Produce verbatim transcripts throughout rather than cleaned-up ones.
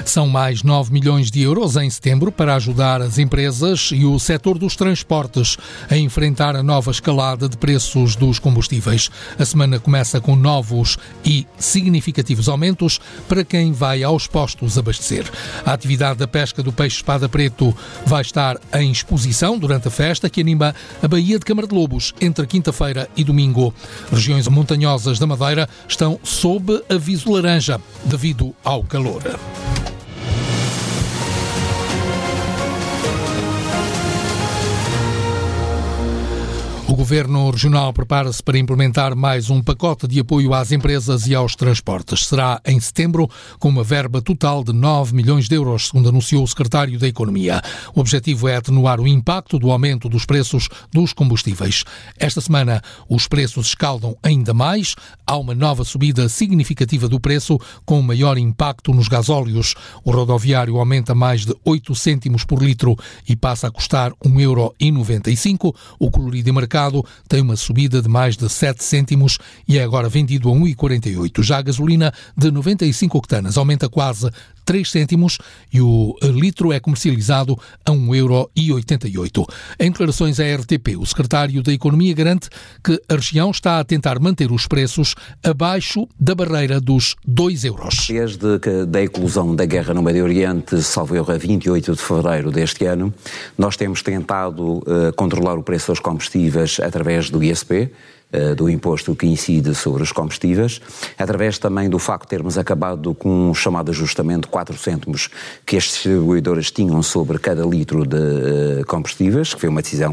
São mais nove milhões de euros em setembro para ajudar as empresas e o setor dos transportes a enfrentar a nova escalada de preços dos combustíveis. A semana começa com novos e significativos aumentos para quem vai aos postos abastecer. A atividade da pesca do peixe-espada preto vai estar em exposição durante a festa que anima a Baía de Câmara de Lobos entre quinta-feira e domingo. Regiões montanhosas da Madeira estão sob aviso laranja devido ao calor. O Governo Regional prepara-se para implementar mais um pacote de apoio às empresas e aos transportes. Será em setembro, com uma verba total de nove milhões de euros, segundo anunciou o Secretário da Economia. O objetivo é atenuar o impacto do aumento dos preços dos combustíveis. Esta semana, os preços escaldam ainda mais. Há uma nova subida significativa do preço, com maior impacto nos gasóleos. O rodoviário aumenta mais de oito cêntimos por litro e passa a custar um euro e noventa e cinco. O colorido e mercado tem uma subida de mais de sete cêntimos e é agora vendido a um euro e quarenta e oito. Já a gasolina de noventa e cinco octanas aumenta quase três cêntimos e o litro é comercializado a um euro e oitenta e oito. Em declarações à R T P, o secretário da Economia garante que a região está a tentar manter os preços abaixo da barreira dos dois euros. Desde que da eclosão da guerra no Médio Oriente, salvo erro, a vinte e oito de fevereiro deste ano, nós temos tentado uh, controlar o preço dos combustíveis através do I S P, do imposto que incide sobre os combustíveis, através também do facto de termos acabado com um chamado ajustamento de quatro cêntimos que as distribuidoras tinham sobre cada litro de combustíveis, que foi uma decisão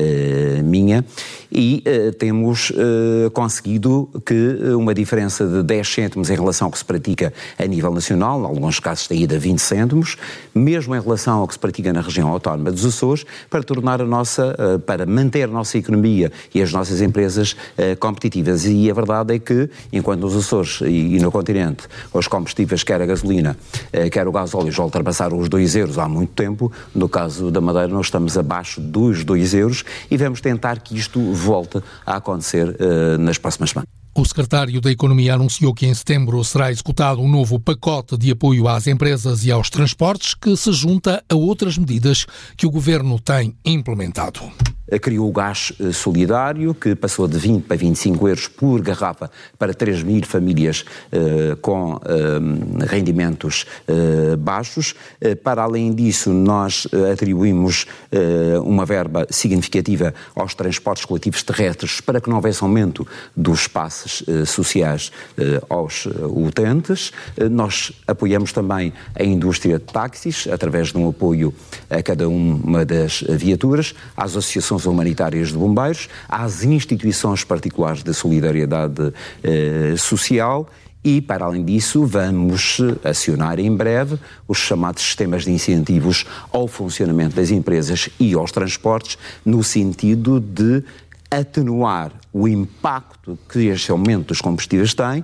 uh, minha, e uh, temos uh, conseguido que uma diferença de dez cêntimos em relação ao que se pratica a nível nacional, em alguns casos tem ido a vinte cêntimos, mesmo em relação ao que se pratica na região autónoma dos Açores, para tornar a nossa, uh, para manter a nossa economia e as nossas empresas Uh, competitivas. E a verdade é que, enquanto nos Açores e, e no continente, os combustíveis, quer a gasolina, uh, quer o gasóleo, já ultrapassaram os dois euros há muito tempo, no caso da Madeira nós estamos abaixo dos dois euros e vamos tentar que isto volte a acontecer uh, nas próximas semanas. O secretário da Economia anunciou que em setembro será executado um novo pacote de apoio às empresas e aos transportes que se junta a outras medidas que o Governo tem implementado. Criou o gás solidário, que passou de vinte para vinte e cinco euros por garrafa para três mil famílias uh, com uh, rendimentos uh, baixos. Uh, para além disso, nós uh, atribuímos uh, uma verba significativa aos transportes coletivos terrestres para que não houvesse aumento dos passes uh, sociais uh, aos uh, utentes. Uh, nós apoiamos também a indústria de táxis, através de um apoio a cada uma das viaturas, às associações humanitárias de bombeiros, às instituições particulares de solidariedade eh, social e, para além disso, vamos acionar em breve os chamados sistemas de incentivos ao funcionamento das empresas e aos transportes, no sentido de atenuar o impacto que este aumento dos combustíveis tem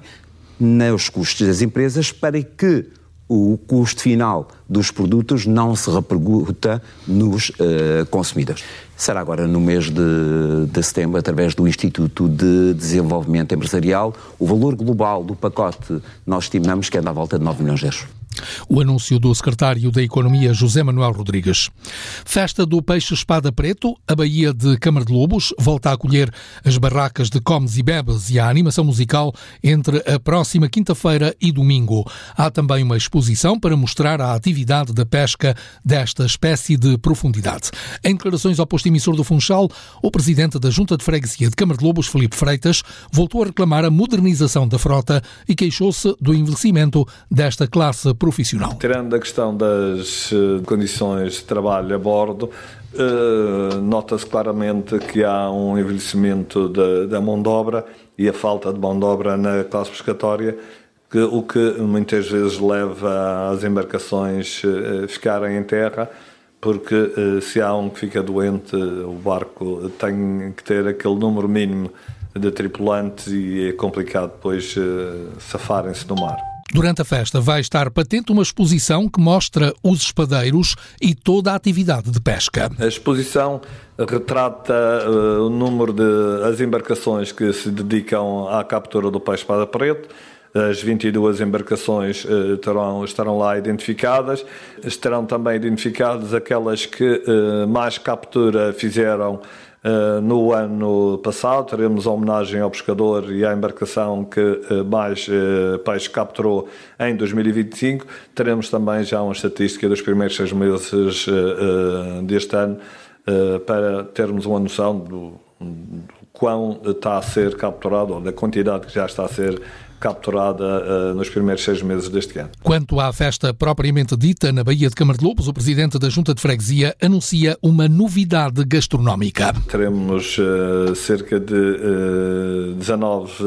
nos custos das empresas para que o custo final dos produtos não se repercuta nos uh, consumidores. Será agora no mês de, de setembro, através do Instituto de Desenvolvimento Empresarial, o valor global do pacote nós estimamos que anda à volta de nove milhões de euros. O anúncio do secretário da Economia, José Manuel Rodrigues. Festa do Peixe-Espada Preto, a Baía de Câmara de Lobos volta a acolher as barracas de comes e bebes e a animação musical entre a próxima quinta-feira e domingo. Há também uma exposição para mostrar a atividade da pesca desta espécie de profundidade. Em declarações ao posto emissor do Funchal, o presidente da Junta de Freguesia de Câmara de Lobos, Filipe Freitas, voltou a reclamar a modernização da frota e queixou-se do envelhecimento desta classe profissional. profissional. Tirando a questão das uh, condições de trabalho a bordo, uh, nota-se claramente que há um envelhecimento da, da mão de obra e a falta de mão de obra na classe pescatória, que, o que muitas vezes leva as embarcações a uh, ficarem em terra, porque uh, se há um que fica doente, o barco tem que ter aquele número mínimo de tripulantes e é complicado depois uh, safarem-se no mar. Durante a festa vai estar patente uma exposição que mostra os espadeiros e toda a atividade de pesca. A exposição retrata uh, o número de as embarcações que se dedicam à captura do peixe-espada preto, As vinte e duas embarcações eh, terão, estarão lá identificadas. Estarão também identificadas aquelas que eh, mais captura fizeram Uh, no ano passado. Teremos a homenagem ao pescador e à embarcação que uh, mais uh, peixe capturou em dois mil e vinte e cinco. Teremos também já uma estatística dos primeiros seis meses uh, uh, deste ano uh, para termos uma noção do, do quão está a ser capturado, ou da quantidade que já está a ser capturada uh, nos primeiros seis meses deste ano. Quanto à festa propriamente dita na Baía de Câmara de Lobos, o Presidente da Junta de Freguesia anuncia uma novidade gastronómica. Teremos uh, cerca de uh, dezanove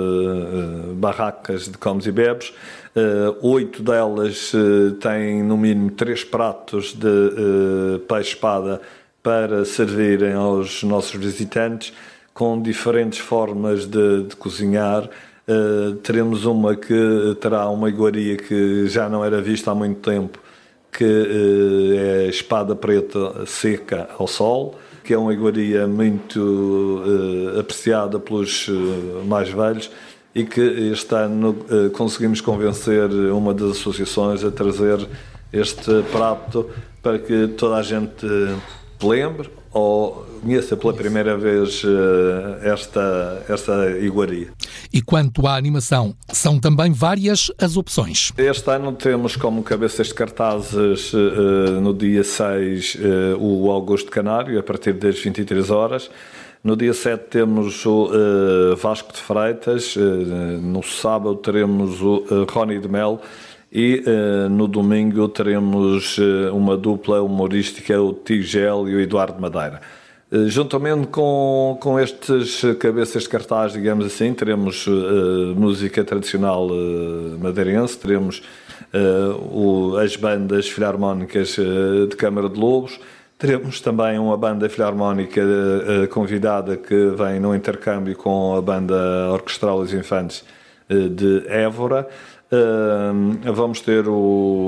uh, barracas de comes e bebes. Oito uh, delas uh, têm no mínimo três pratos de uh, peixe-espada para servirem aos nossos visitantes, com diferentes formas de, de cozinhar. Uh, teremos uma que terá uma iguaria que já não era vista há muito tempo, que uh, é espada preta seca ao sol, que é uma iguaria muito uh, apreciada pelos uh, mais velhos, e que este ano uh, conseguimos convencer uma das associações a trazer este prato para que toda a gente lembre ou conheça pela primeira vez esta, esta iguaria. E quanto à animação, são também várias as opções. Este ano temos como cabeças de cartazes no dia seis o Augusto Canário, a partir das vinte e três horas. No dia sete temos o Vasco de Freitas. No sábado teremos o Rony de Mel. E uh, no domingo teremos uh, uma dupla humorística, o Tigel e o Eduardo Madeira. Uh, juntamente com, com estes cabeças de cartaz, digamos assim, teremos uh, música tradicional uh, madeirense, teremos uh, o, as bandas filarmónicas uh, de Câmara de Lobos, teremos também uma banda filarmónica uh, convidada que vem no intercâmbio com a banda orquestral Os Infantes uh, de Évora. Uh, vamos ter o,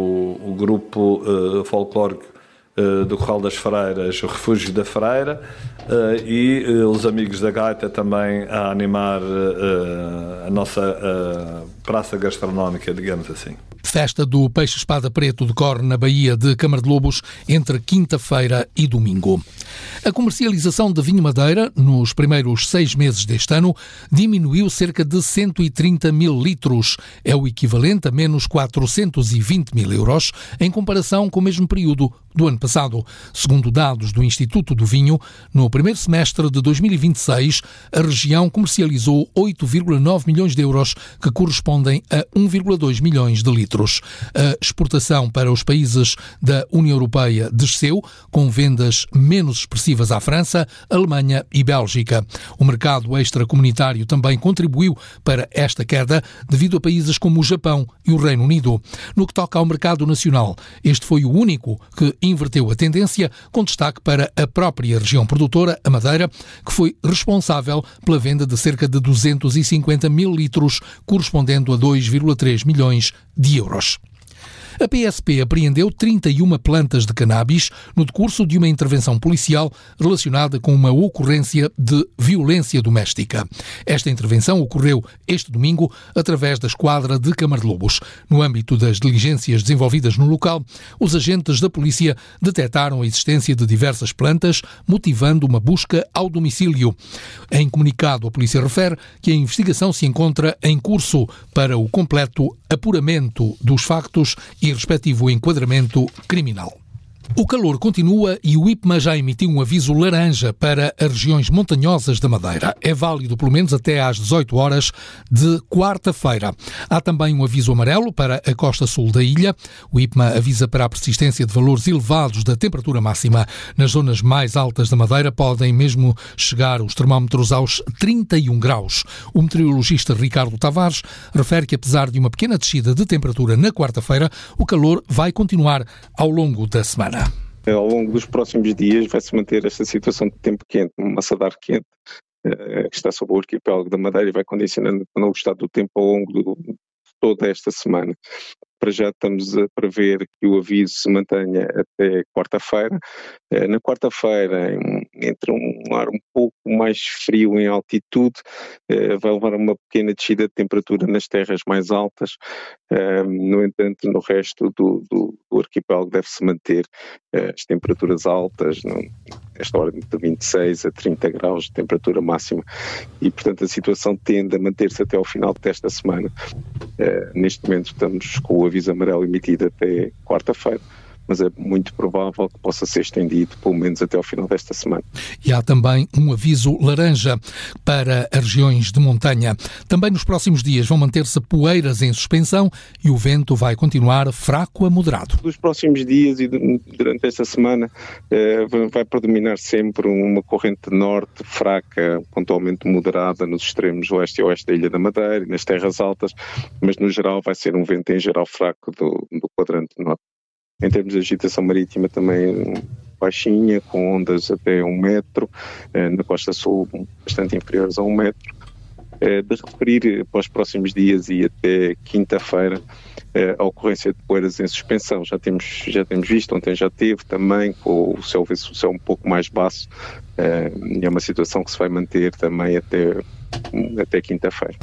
o grupo uh, folclórico uh, do Corral das Freiras, o Refúgio da Freira, uh, e uh, os Amigos da Gaita também a animar uh, a nossa uh, praça gastronómica, digamos assim. Festa do Peixe-Espada Preto decorre na Baía de Câmara de Lobos entre quinta-feira e domingo. A comercialização de vinho Madeira, nos primeiros seis meses deste ano, diminuiu cerca de cento e trinta mil litros. É o equivalente a menos quatrocentos e vinte mil euros em comparação com o mesmo período do ano passado. Segundo dados do Instituto do Vinho, no primeiro semestre de dois mil e vinte e seis, a região comercializou oito vírgula nove milhões de euros, que correspondem a um vírgula dois milhões de litros. A exportação para os países da União Europeia desceu, com vendas menos expressivas à França, Alemanha e Bélgica. O mercado extracomunitário também contribuiu para esta queda, devido a países como o Japão e o Reino Unido. No que toca ao mercado nacional, este foi o único que inverteu a tendência, com destaque para a própria região produtora, a Madeira, que foi responsável pela venda de cerca de duzentos e cinquenta mil litros, correspondendo a dois vírgula três milhões de euros. A P S P apreendeu trinta e uma plantas de cannabis no decurso de uma intervenção policial relacionada com uma ocorrência de violência doméstica. Esta intervenção ocorreu este domingo através da esquadra de Câmara de Lobos. No âmbito das diligências desenvolvidas no local, os agentes da polícia detectaram a existência de diversas plantas, motivando uma busca ao domicílio. Em comunicado, a polícia refere que a investigação se encontra em curso para o completo apuramento dos factos e respectivo enquadramento criminal. O calor continua e o IPMA já emitiu um aviso laranja para as regiões montanhosas da Madeira. É válido pelo menos até às dezoito horas de quarta-feira. Há também um aviso amarelo para a costa sul da ilha. O IPMA avisa para a persistência de valores elevados da temperatura máxima. Nas zonas mais altas da Madeira podem mesmo chegar os termómetros aos trinta e um graus. O meteorologista Ricardo Tavares refere que, apesar de uma pequena descida de temperatura na quarta-feira, o calor vai continuar ao longo da semana. Ao longo dos próximos dias vai-se manter esta situação de tempo quente, uma massa de quente uh, que está sobre o arquipélago da Madeira e vai condicionando o estado do tempo ao longo do, de toda esta semana. Para já estamos a prever que o aviso se mantenha até quarta-feira. Uh, na quarta-feira, em entre um ar um pouco mais frio em altitude, uh, vai levar a uma pequena descida de temperatura nas terras mais altas. Uh, no entanto, no resto do, do, do arquipélago deve-se manter uh, as temperaturas altas, no, esta hora de vinte e seis a trinta graus de temperatura máxima, e portanto a situação tende a manter-se até ao final desta semana. Uh, neste momento estamos com o aviso amarelo emitido até quarta-feira, mas é muito provável que possa ser estendido pelo menos até ao final desta semana. E há também um aviso laranja para as regiões de montanha. Também nos próximos dias vão manter-se poeiras em suspensão e o vento vai continuar fraco a moderado. Nos próximos dias e durante esta semana vai predominar sempre uma corrente norte fraca, pontualmente moderada nos extremos leste e oeste da Ilha da Madeira e nas terras altas, mas no geral vai ser um vento em geral fraco do, do quadrante norte. Em termos de agitação marítima também baixinha, com ondas até um metro, na costa sul bastante inferiores a um metro. De referir para os próximos dias e até quinta-feira a ocorrência de poeiras em suspensão. Já temos, já temos visto, ontem já teve também, com o céu, o céu um pouco mais baixo, e é uma situação que se vai manter também até, até quinta-feira.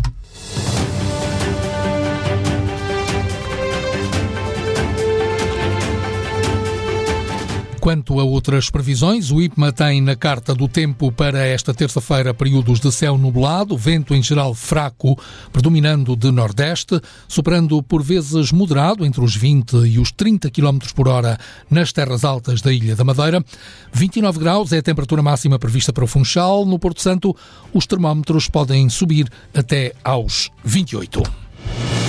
Quanto a outras previsões, o I P M A tem na carta do tempo para esta terça-feira períodos de céu nublado, vento em geral fraco, predominando de nordeste, soprando por vezes moderado entre os vinte e os trinta quilómetros por hora nas terras altas da Ilha da Madeira. vinte e nove graus é a temperatura máxima prevista para o Funchal. No Porto Santo, os termómetros podem subir até aos vinte e oito.